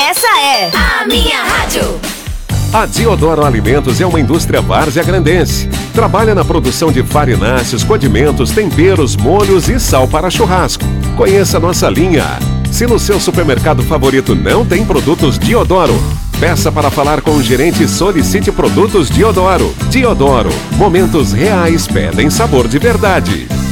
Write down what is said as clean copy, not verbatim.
Essa é a minha rádio. A Diodoro Alimentos é uma indústria várzea-grandense. Trabalha na produção de farináceos, condimentos, temperos, molhos e sal para churrasco. Conheça nossa linha. Se no seu supermercado favorito não tem produtos Diodoro, peça para falar com o gerente e solicite produtos Diodoro. Diodoro, momentos reais pedem sabor de verdade.